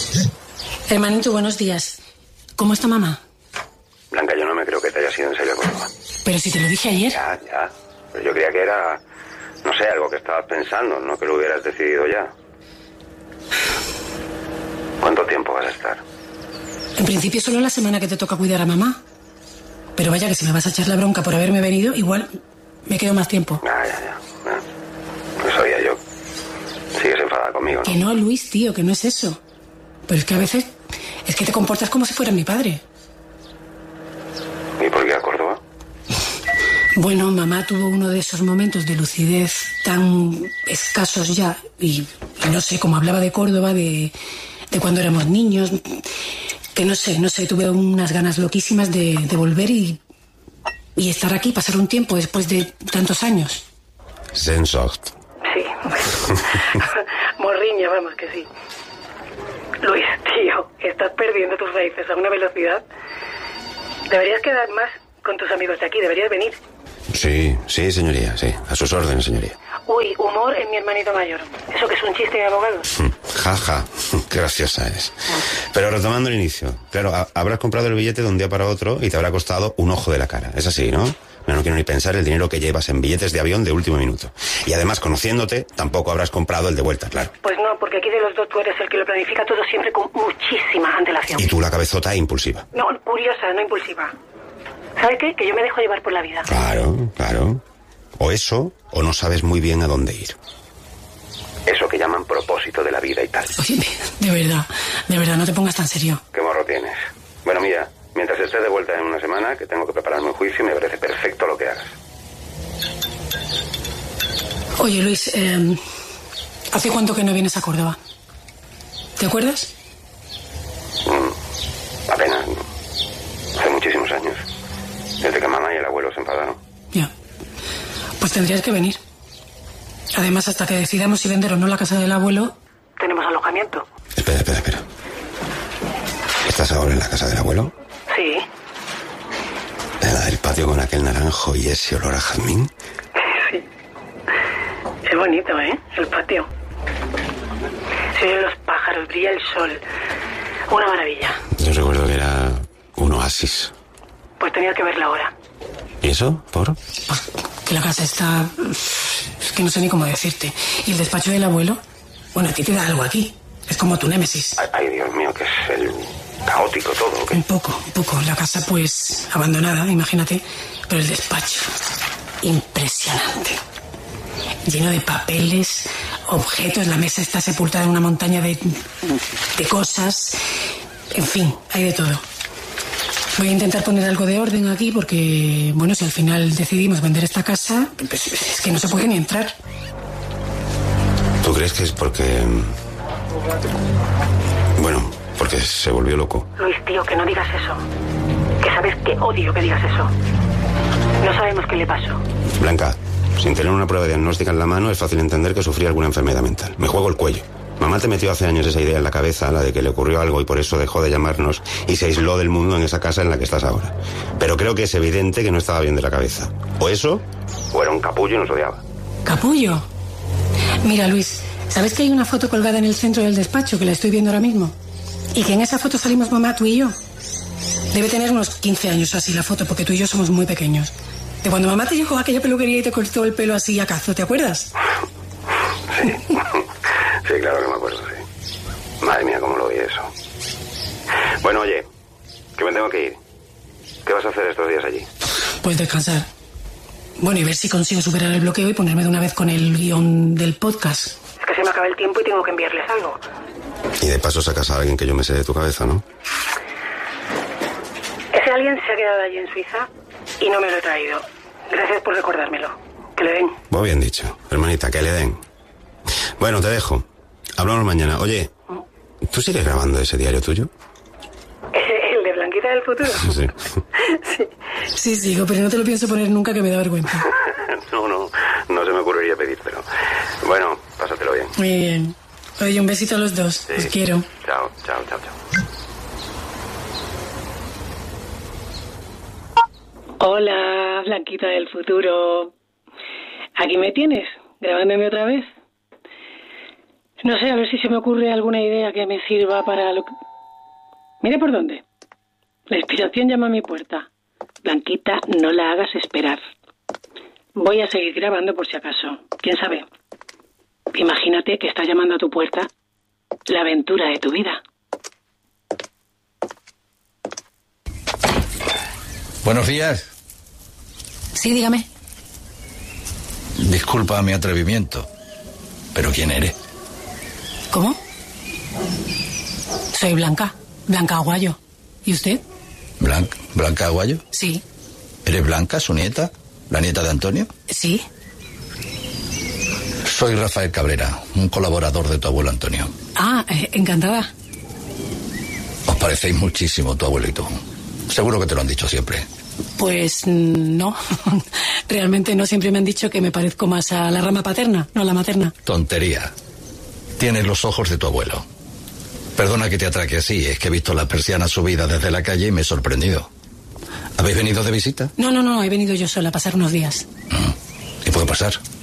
Hermanito, buenos días. ¿Cómo está mamá? Blanca, yo no me creo que te hayas ido en serio a Córdoba. Pero si te lo dije ayer. Ya. Pero yo creía que era, no sé, algo que estabas pensando, no que lo hubieras decidido ya. ¿Cuánto tiempo vas a estar? En principio solo la semana que te toca cuidar a mamá. Pero vaya que si me vas a echar la bronca por haberme venido, igual me quedo más tiempo. Ya. Pues sabía yo. Sigues enfadada conmigo, ¿no? Que no, Luis, tío, que no es eso. Pero es que a veces es que te comportas como si fuera mi padre. ¿Y por qué a Córdoba? Bueno, mamá tuvo uno de esos momentos de lucidez tan escasos ya. Y no sé, como hablaba de Córdoba, de cuando éramos niños. Que no sé, tuve unas ganas loquísimas de volver y estar aquí, pasar un tiempo después de tantos años. Sensocht. Sí, bueno. Morriña, vamos, que sí. Luis, tío, estás perdiendo tus raíces a una velocidad. Deberías quedar más con tus amigos de aquí, deberías venir. Sí, señoría, sí. A sus órdenes, señoría. Uy, humor en mi hermanito mayor. ¿Eso que es un chiste de abogados? Jaja, qué graciosa eres. Pero retomando el inicio. Claro, habrás comprado el billete de un día para otro y te habrá costado un ojo de la cara. Es así, ¿no? No quiero ni pensar el dinero que llevas en billetes de avión de último minuto. Y además, conociéndote, tampoco habrás comprado el de vuelta, claro. Pues no, porque aquí de los dos tú eres el que lo planifica todo siempre con muchísima antelación. Y tú la cabezota impulsiva. No, curiosa, no impulsiva. ¿Sabes qué? Que yo me dejo llevar por la vida. Claro. O eso, o no sabes muy bien a dónde ir. Eso que llaman propósito de la vida y tal. Oye, de verdad, no te pongas tan serio. ¿Qué morro tienes? Bueno, mira, mientras estés de vuelta en una semana, que tengo que prepararme un juicio, me parece perfecto lo que hagas. Oye, Luis, ¿hace cuánto que no vienes a Córdoba? ¿Te acuerdas? Apenas. Hace muchísimos años. Desde que mamá y el abuelo se enfadaron. Ya. Pues tendrías que venir. Además, hasta que decidamos si vender o no la casa del abuelo, tenemos alojamiento. Espera. ¿Estás ahora en la casa del abuelo? Sí. ¿La del patio con aquel naranjo y ese olor a jazmín? Sí. Es bonito, ¿eh? El patio. Se oyen los pájaros, brilla el sol. Una maravilla. Yo recuerdo que era un oasis. Pues tenía que verla ahora. ¿Y eso? ¿Por? Pues que la casa está... Es que no sé ni cómo decirte. Y el despacho del abuelo... Bueno, a ti te da algo aquí. Es como tu némesis. Ay, Dios mío, que es el caótico todo, ¿o qué? Un poco. La casa, pues, abandonada, imagínate. Pero el despacho... Impresionante. Lleno de papeles, objetos. La mesa está sepultada en una montaña de cosas. En fin, hay de todo. Voy a intentar poner algo de orden aquí porque, bueno, si al final decidimos vender esta casa, pues es que no se puede ni entrar. ¿Tú crees que es porque... Bueno, porque se volvió loco? Luis, tío, que no digas eso. Que sabes que odio que digas eso. No sabemos qué le pasó. Blanca, sin tener una prueba diagnóstica en la mano es fácil entender que sufría alguna enfermedad mental. Me juego el cuello. Mamá te metió hace años esa idea en la cabeza, la de que le ocurrió algo y por eso dejó de llamarnos y se aisló del mundo en esa casa en la que estás ahora. Pero creo que es evidente que no estaba bien de la cabeza. O eso, o era un capullo y nos odiaba. ¿Capullo? Mira, Luis, ¿sabes que hay una foto colgada en el centro del despacho que la estoy viendo ahora mismo? Y que en esa foto salimos mamá, tú y yo. Debe tener unos 15 años así la foto, porque tú y yo somos muy pequeños. De cuando mamá te llevó a aquella peluquería y te cortó el pelo así a cazo, ¿te acuerdas? Sí. Sí, claro que me acuerdo, sí. Madre mía, cómo lo oí eso. Bueno, oye, que me tengo que ir. ¿Qué vas a hacer estos días allí? Pues descansar. Bueno, y ver si consigo superar el bloqueo y ponerme de una vez con el guión del podcast. Es que se me acaba el tiempo y tengo que enviarles algo. Y de paso sacas a alguien que yo me sé de tu cabeza, ¿no? Ese alguien se ha quedado allí en Suiza y no me lo he traído. Gracias por recordármelo. Que le den. Muy bien dicho, hermanita, que le den. Bueno, te dejo. Hablamos mañana. Oye, ¿tú sigues grabando ese diario tuyo? ¿El de Blanquita del futuro? Sí. Sí, sigo, pero no te lo pienso poner nunca, que me da vergüenza. No se me ocurriría pedírtelo. Bueno, pásatelo bien. Muy bien. Oye, un besito a los dos. Sí. Os quiero. Chao. Hola, Blanquita del futuro. Aquí me tienes, grabándome otra vez. No sé, a ver si se me ocurre alguna idea que me sirva para lo que... Mire por dónde. La inspiración llama a mi puerta. Blanquita, no la hagas esperar. Voy a seguir grabando por si acaso. ¿Quién sabe? Imagínate que está llamando a tu puerta la aventura de tu vida. Buenos días. Sí, dígame. Disculpa mi atrevimiento, pero ¿quién eres? ¿Cómo? Soy Blanca Aguayo. ¿Y usted? ¿Blanca Aguayo? Sí. ¿Eres Blanca, su nieta? ¿La nieta de Antonio? Sí. Soy Rafael Cabrera, un colaborador de tu abuelo Antonio. Ah, encantada. Os parecéis muchísimo tu abuelo y tú. Seguro que te lo han dicho siempre. Pues no. Realmente no, siempre me han dicho que me parezco más a la rama paterna, no a la materna. Tontería. Tienes los ojos de tu abuelo. Perdona que te atraque así, es que he visto las persianas subidas desde la calle y me he sorprendido. ¿Habéis venido de visita? No, he venido yo sola a pasar unos días. ¿Y puedo pasar?